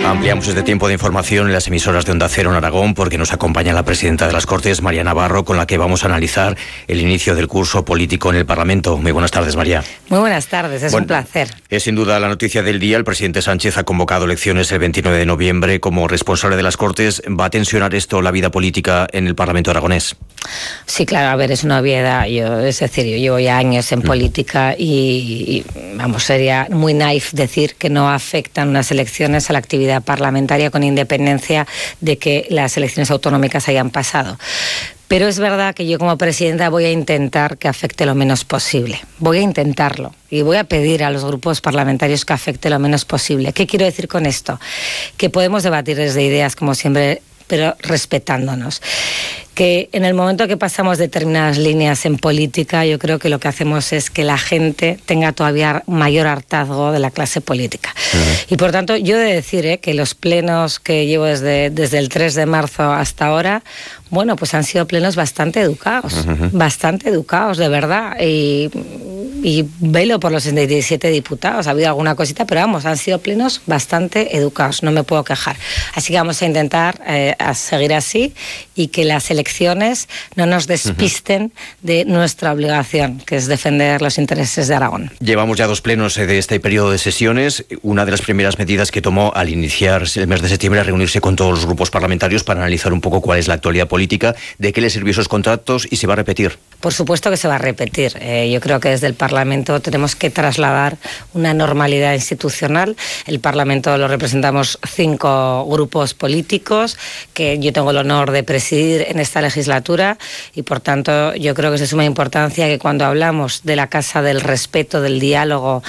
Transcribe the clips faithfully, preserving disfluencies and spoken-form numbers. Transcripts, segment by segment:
Ampliamos este tiempo de información en las emisoras de Onda Cero en Aragón porque nos acompaña la presidenta de las Cortes, María Navarro, con la que vamos a analizar el inicio del curso político en el Parlamento. Muy buenas tardes, María. Muy buenas tardes, es bueno, un placer. Es sin duda la noticia del día. El presidente Sánchez ha convocado elecciones el veintinueve de noviembre. Como responsable de las Cortes, ¿va a tensionar esto la vida política en el Parlamento aragonés? Sí, claro, a ver, es una obviedad. Yo, es decir, yo llevo ya años en mm. política y, y, vamos, sería muy naif decir que no afectan unas elecciones a la actividad parlamentaria con independencia de que las elecciones autonómicas hayan pasado. Pero es verdad que yo como presidenta voy a intentar que afecte lo menos posible. Voy a intentarlo y voy a pedir a los grupos parlamentarios que afecte lo menos posible. ¿Qué quiero decir con esto? Que podemos debatir desde ideas, como siempre, pero respetándonos. Que en el momento que pasamos determinadas líneas en política, yo creo que lo que hacemos es que la gente tenga todavía mayor hartazgo de la clase política. Uh-huh. Y por tanto, yo he de decir eh, que los plenos que llevo desde, desde el tres de marzo hasta ahora, bueno, pues han sido plenos bastante educados, uh-huh. bastante educados, de verdad. Y, y velo por los sesenta y siete diputados, ha habido alguna cosita, pero vamos, han sido plenos bastante educados, no me puedo quejar. Así que vamos a intentar eh, a seguir así y que las elecciones no nos despisten uh-huh. de nuestra obligación, que es defender los intereses de Aragón. Llevamos ya dos plenos de este periodo de sesiones. Una de las primeras medidas que tomó al iniciar el mes de septiembre es reunirse con todos los grupos parlamentarios para analizar un poco cuál es la actualidad política, de qué les sirvió esos contratos y se va a repetir. Por supuesto que se va a repetir. Eh, yo creo que desde el Parlamento tenemos que trasladar una normalidad institucional. El Parlamento lo representamos cinco grupos políticos que yo tengo el honor de presidir en esta legislatura y por tanto yo creo que es de suma importancia que cuando hablamos de la Casa del Respeto, del diálogo,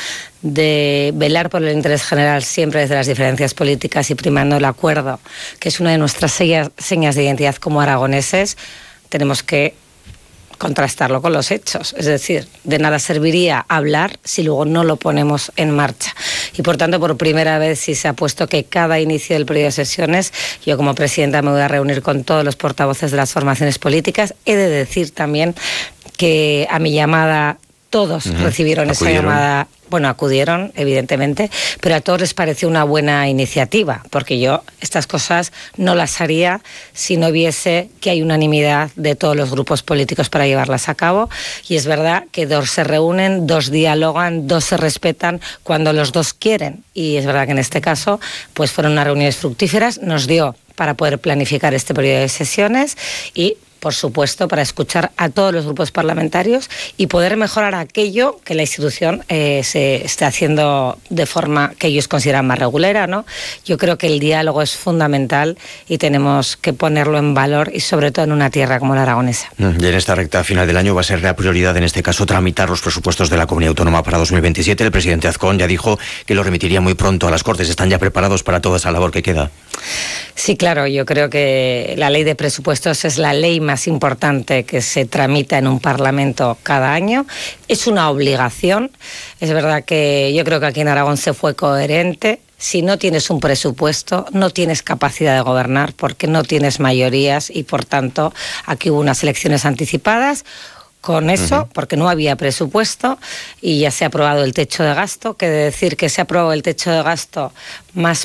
de velar por el interés general siempre desde las diferencias políticas y primando el acuerdo, que es una de nuestras señas, señas de identidad como aragoneses, tenemos que contrastarlo con los hechos. Es decir, de nada serviría hablar si luego no lo ponemos en marcha. Y por tanto, por primera vez sí se ha puesto que cada inicio del periodo de sesiones, yo como presidenta me voy a reunir con todos los portavoces de las formaciones políticas. He de decir también que a mi llamada todos uh-huh. recibieron ¿Acudieron? esa llamada. Bueno, acudieron, evidentemente, pero a todos les pareció una buena iniciativa, porque yo estas cosas no las haría si no viese que hay unanimidad de todos los grupos políticos para llevarlas a cabo. Y es verdad que dos se reúnen, dos dialogan, dos se respetan cuando los dos quieren. Y es verdad que en este caso pues fueron unas reuniones fructíferas, nos dio para poder planificar este periodo de sesiones y, por supuesto, para escuchar a todos los grupos parlamentarios y poder mejorar aquello que la institución eh, se esté haciendo de forma que ellos consideran más regulera, ¿no? Yo creo que el diálogo es fundamental y tenemos que ponerlo en valor y sobre todo en una tierra como la aragonesa. Y en esta recta final del año va a ser la prioridad, en este caso, tramitar los presupuestos de la Comunidad Autónoma para dos mil veintisiete. El presidente Azcón ya dijo que lo remitiría muy pronto a las Cortes. ¿Están ya preparados para toda esa labor que queda? Sí, claro, yo creo que la ley de presupuestos es la ley más importante que se tramita en un Parlamento cada año. Es una obligación. Es verdad que yo creo que aquí en Aragón se fue coherente. Si no tienes un presupuesto, no tienes capacidad de gobernar porque no tienes mayorías y, por tanto, aquí hubo unas elecciones anticipadas. Con eso, uh-huh. porque no había presupuesto y ya se ha aprobado el techo de gasto, que de decir que se aprobó el techo de gasto más